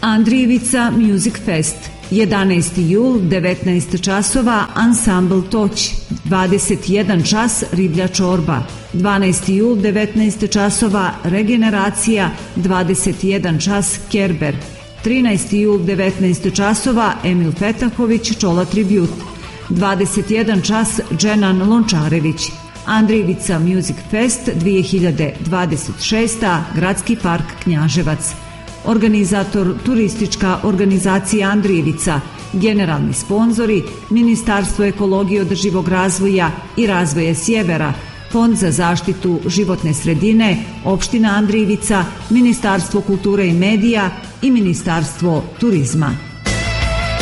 Andrijevica Music Fest, 11. jul, 19 časova, ansambl Toć, 21 čas, riblja čorba, 12. jul, 19 časova, regeneracija, 21 čas, Kerber, 13. jul, 19 časova, Emil Fetahović, Čola Tribut, 21 čas, Dženan Lončarević. Andrijevica Music Fest 2026. Gradski park Knjaževac. Organizator Turistička organizacija Andrijevica. Generalni sponzori Ministarstvo ekologije, održivog razvoja i razvoja Sjevera, Fond za zaštitu životne sredine, Opština Andrijevica, Ministarstvo kulture i medija i Ministarstvo turizma.